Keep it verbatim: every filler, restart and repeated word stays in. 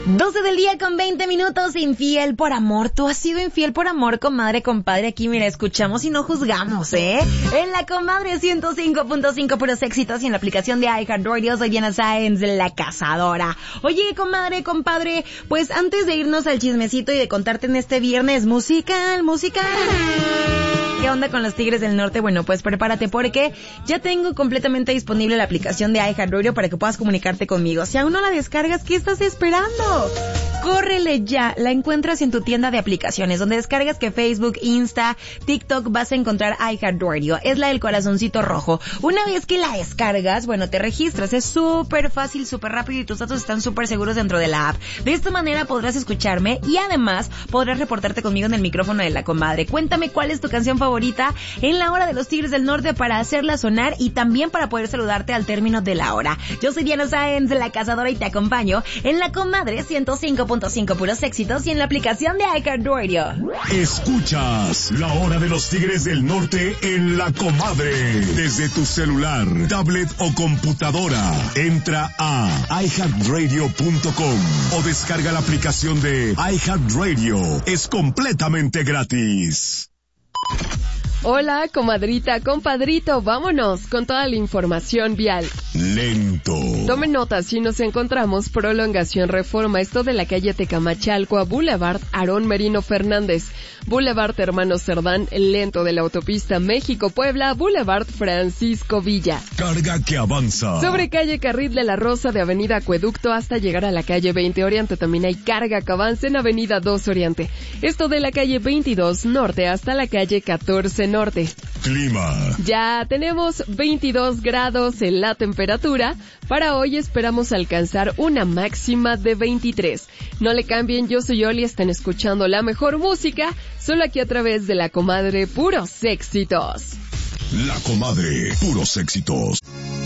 doce del día con veinte minutos, infiel por amor. ¿Tú has sido infiel por amor, comadre, compadre? Aquí, mira, escuchamos y no juzgamos, ¿eh? En la Comadre ciento cinco punto cinco, puros éxitos, y en la aplicación de iHeartRadio, soy Diana Sáenz, la cazadora. Oye, comadre, compadre, pues antes de irnos al chismecito y de contarte en este viernes musical, musical... ¿Qué onda con los Tigres del Norte? Bueno, pues prepárate porque ya tengo completamente disponible la aplicación de iHeartRadio para que puedas comunicarte conmigo. Si aún no la descargas, ¿qué estás esperando? Córrele ya, la encuentras en tu tienda de aplicaciones, donde descargas que Facebook, Insta, TikTok, vas a encontrar iHeartRadio. Es la del corazoncito rojo. Una vez que la descargas, bueno, te registras. Es súper fácil, súper rápido y tus datos están súper seguros dentro de la app. De esta manera podrás escucharme y además podrás reportarte conmigo en el micrófono de la comadre. Cuéntame cuál es tu canción favorita en la hora de los Tigres del Norte para hacerla sonar y también para poder saludarte al término de la hora. Yo soy Diana Sáenz, la cazadora, y te acompaño en la Comadre ciento cinco punto cinco, puros éxitos, y en la aplicación de iHeartRadio. Escuchas la hora de los Tigres del Norte en la Comadre. Desde tu celular, tablet o computadora, entra a i heart radio punto com o descarga la aplicación de iHeartRadio. Es completamente gratis. Hola, comadrita, compadrito, vámonos con toda la información vial. Lento. Tomen nota, si nos encontramos prolongación Reforma, esto de la calle Tecamachalco a Boulevard Aarón Merino Fernández, Boulevard Hermano Cerdán, lento de la autopista México-Puebla, Boulevard Francisco Villa. Carga que avanza. Sobre calle Carril de la Rosa de Avenida Acueducto hasta llegar a la calle veinte Oriente, también hay carga que avanza en Avenida dos Oriente. Esto de la calle veintidós Norte hasta la calle catorce Norte. Clima. Ya tenemos veintidós grados en la temperatura. Para hoy esperamos alcanzar una máxima de veintitrés. No le cambien, yo soy Oli, están escuchando la mejor música, solo aquí a través de la Comadre, puros éxitos. La Comadre, puros éxitos.